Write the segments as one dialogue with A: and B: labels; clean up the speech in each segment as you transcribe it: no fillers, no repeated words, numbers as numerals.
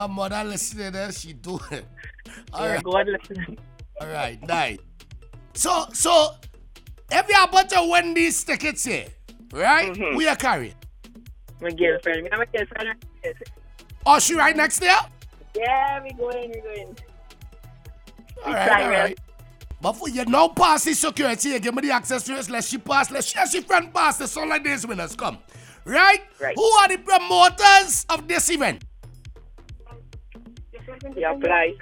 A: My mother listening there, she do it. All
B: Yeah,
A: right.
B: God listen.
A: All right, nice. So, if you happen to win these tickets here, right?
B: Mhm.
A: We are carrying.
B: My girlfriend. I'm a girlfriend.
A: Oh, she right next there?
B: Yeah, we going.
A: All right. But for you now pass the security, give me the access to this. Let she pass. Let she friend pass. The Sun Like Days winners come. Right?
B: Right.
A: Who are the promoters of this event?
B: You apply.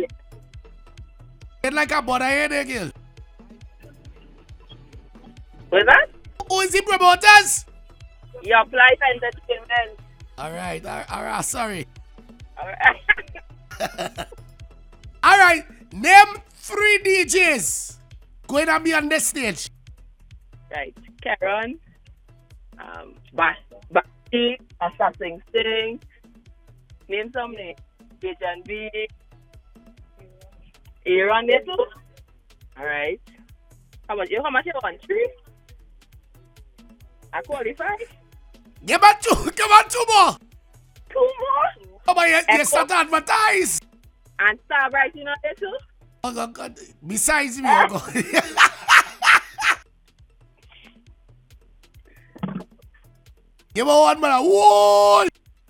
A: It's like a bother here, there, girl.
B: What's that?
A: Who is the promoters?
B: You apply for entertainment.
A: All right, sorry.
B: Alright.
A: All right, name 3 DJs going to be on this stage.
B: Right. Karen. Basti. Assassin Sting. Name some name. Agent B. Aaron there too? Alright. How much you want? 3? I qualify.
A: Give on 2 more.
B: 2 more?
A: Come on, you
B: Echo.
A: start to advertise.
B: And Starbright, you know there too?
A: Oh, God. Besides me, you go. Give me one more. Whoa!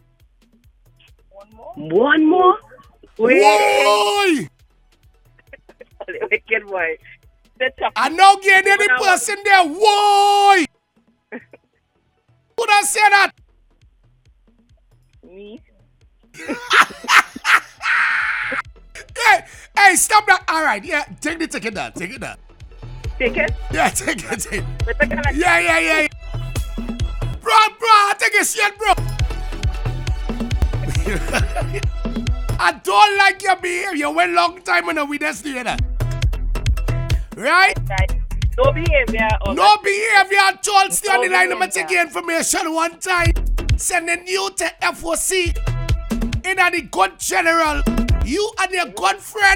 B: One more? Wait.
A: Whoa!
B: Wicked boy. The top.
A: I now get any person there. Whoa! Who done say that?
B: Me.
A: Hey, stop that. All right, yeah, take the ticket down. Take it down.
B: Ticket?
A: Yeah, take it.
B: With the color.
A: Yeah. Bro, take a shit, bro. I don't like your behavior. You went long time on a witness together. Right?
B: Right. No behavior.
A: No behavior at all. Stay on the line. I'm going to
B: behavior.
A: take your information one time. Sending you to FOC. In the good general. You and your good friend